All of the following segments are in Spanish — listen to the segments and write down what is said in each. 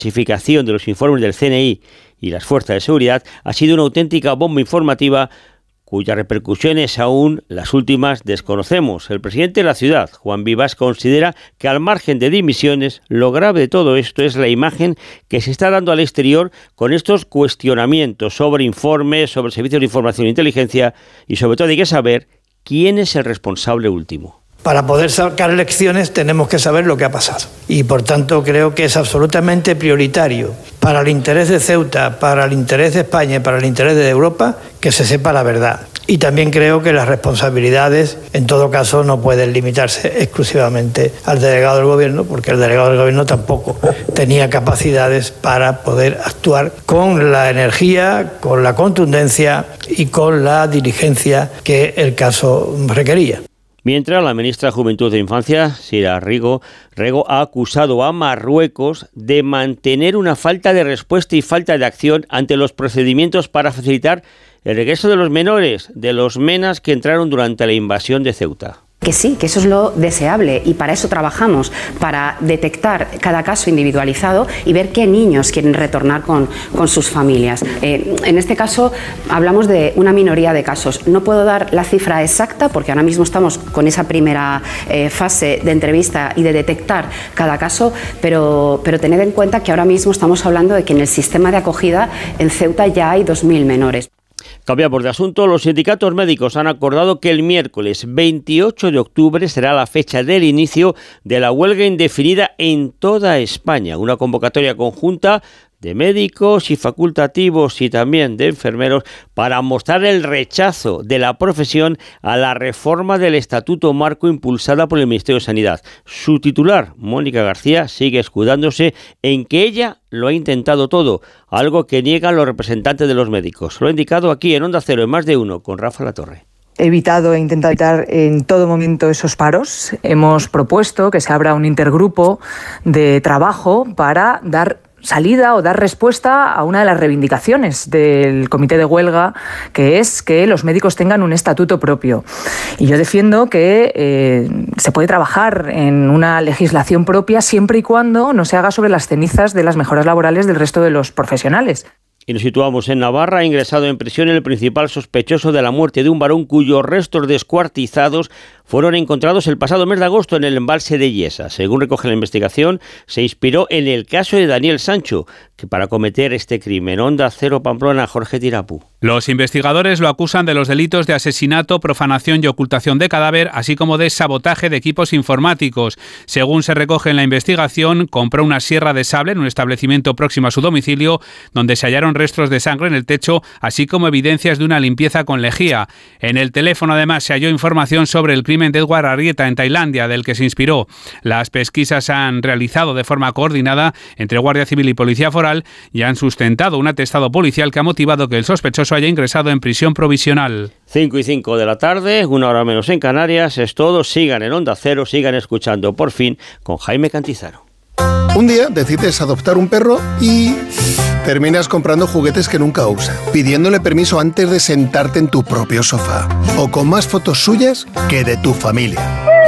clasificación de los informes del CNI y las fuerzas de seguridad ha sido una auténtica bomba informativa cuyas repercusiones aún las últimas desconocemos. El presidente de la ciudad, Juan Vivas, considera que al margen de dimisiones, lo grave de todo esto es la imagen que se está dando al exterior con estos cuestionamientos sobre informes, sobre servicios de información e inteligencia y sobre todo hay que saber quién es el responsable último. Para poder sacar lecciones tenemos que saber lo que ha pasado y por tanto creo que es absolutamente prioritario para el interés de Ceuta, para el interés de España y para el interés de Europa que se sepa la verdad. Y también creo que las responsabilidades en todo caso no pueden limitarse exclusivamente al delegado del gobierno porque el delegado del gobierno tampoco tenía capacidades para poder actuar con la energía, con la contundencia y con la diligencia que el caso requería. Mientras, la ministra de Juventud e Infancia, Sira Rego, ha acusado a Marruecos de mantener una falta de respuesta y falta de acción ante los procedimientos para facilitar el regreso de los menores, de los menas que entraron durante la invasión de Ceuta. Que sí, que eso es lo deseable y para eso trabajamos, para detectar cada caso individualizado y ver qué niños quieren retornar con sus familias. En este caso hablamos de una minoría de casos. No puedo dar la cifra exacta porque ahora mismo estamos con esa primera fase de entrevista y de detectar cada caso, pero tened en cuenta que ahora mismo estamos hablando de que en el sistema de acogida en Ceuta ya hay 2.000 menores. Cambiamos de asunto. Los sindicatos médicos han acordado que el miércoles 28 de octubre será la fecha del inicio de la huelga indefinida en toda España. Una convocatoria conjunta de médicos y facultativos y también de enfermeros para mostrar el rechazo de la profesión a la reforma del Estatuto Marco impulsada por el Ministerio de Sanidad. Su titular, Mónica García, sigue escudándose en que ella lo ha intentado todo, algo que niegan los representantes de los médicos. Lo ha indicado aquí en Onda Cero en Más de Uno con Rafa Latorre. He intentado evitar en todo momento esos paros. Hemos propuesto que se abra un intergrupo de trabajo para dar salida o dar respuesta a una de las reivindicaciones del comité de huelga, que es que los médicos tengan un estatuto propio. Y yo defiendo que se puede trabajar en una legislación propia siempre y cuando no se haga sobre las cenizas de las mejoras laborales del resto de los profesionales. Y nos situamos en Navarra. Ha ingresado en prisión el principal sospechoso de la muerte de un varón cuyos restos descuartizados fueron encontrados el pasado mes de agosto en el embalse de Yesa. Según recoge la investigación, se inspiró en el caso de Daniel Sancho, que para cometer este crimen. Onda Cero Pamplona, Jorge Tirapu. Los investigadores lo acusan de los delitos de asesinato, profanación y ocultación de cadáver, así como de sabotaje de equipos informáticos. Según se recoge en la investigación, compró una sierra de sable en un establecimiento próximo a su domicilio, donde se hallaron restos de sangre en el techo, así como evidencias de una limpieza con lejía. En el teléfono, además, se halló información sobre el crimen de Edward Arrieta en Tailandia, del que se inspiró. Las pesquisas se han realizado de forma coordinada entre Guardia Civil y Policía Foral y han sustentado un atestado policial que ha motivado que el sospechoso haya ingresado en prisión provisional. 5:05 de la tarde, una hora menos en Canarias. Es todo. Sigan en Onda Cero, sigan escuchando Por Fin con Jaime Cantizano. Un día decides adoptar un perro y terminas comprando juguetes que nunca usa, pidiéndole permiso antes de sentarte en tu propio sofá, o con más fotos suyas que de tu familia.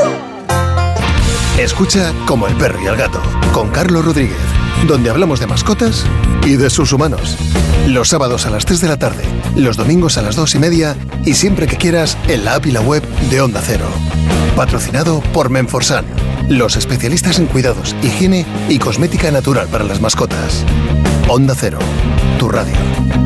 Escucha Como el perro y el gato, con Carlos Rodríguez, donde hablamos de mascotas y de sus humanos. Los sábados a las 3 de la tarde, los domingos a las 2:30 y siempre que quieras en la app y la web de Onda Cero. Patrocinado por Menforsan, los especialistas en cuidados, higiene y cosmética natural para las mascotas. Onda Cero, tu radio.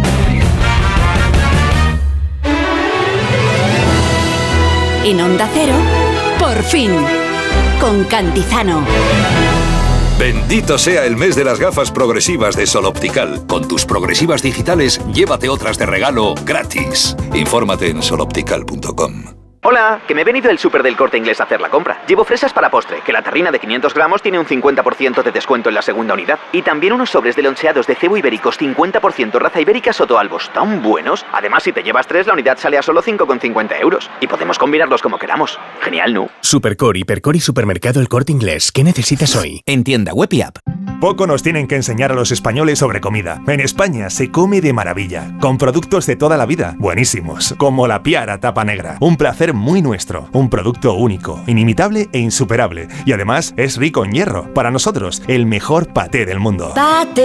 En Onda Cero, Por Fin, con Cantizano. Bendito sea el mes de las gafas progresivas de Sol Optical. Con tus progresivas digitales, llévate otras de regalo gratis. Infórmate en soloptical.com. Hola, que me he venido del súper del Corte Inglés a hacer la compra. Llevo fresas para postre, que la terrina de 500 gramos tiene un 50% de descuento en la segunda unidad. Y también unos sobres de loncheados de cebo ibéricos 50% raza ibérica Sotoalbos, tan buenos. Además, si te llevas 3, la unidad sale a solo 5,50 euros. Y podemos combinarlos como queramos. Genial, ¿no? Supercor, Hipercor y Supermercado El Corte Inglés. ¿Qué necesitas hoy? En tienda web y app. Poco nos tienen que enseñar a los españoles sobre comida. En España se come de maravilla, con productos de toda la vida, buenísimos, como la Piara Tapa Negra. Un placer muy nuestro, un producto único, inimitable e insuperable. Y además es rico en hierro. Para nosotros, el mejor paté del mundo. Paté.